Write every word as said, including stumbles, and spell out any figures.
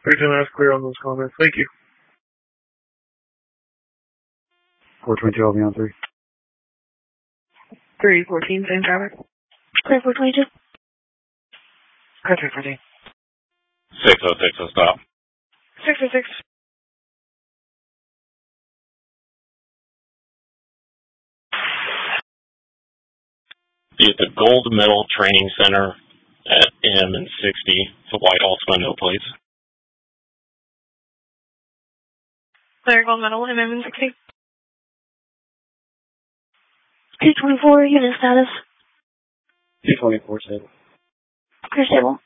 three ten, that's clear on those comments. Thank you. four twenty-two, I'll be on three. three fourteen, same traffic. Clear four twenty-two. Clear three fourteen. six oh six, oh stop. six oh six. Be at the Gold Medal Training Center at M and sixty. It's a white Altima, no plates. Clear Gold Medal, M and sixty. two twenty-four, unit status. two twenty-four, stable. Clear stable.